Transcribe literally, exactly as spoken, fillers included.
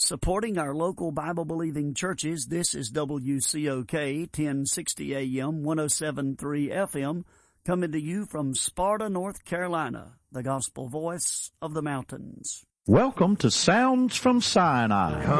Supporting our local Bible-believing churches, this is W C O K ten sixty A M, one oh seven point three F M, coming to you from Sparta, North Carolina, the gospel voice of the mountains. Welcome to Sounds from Sinai.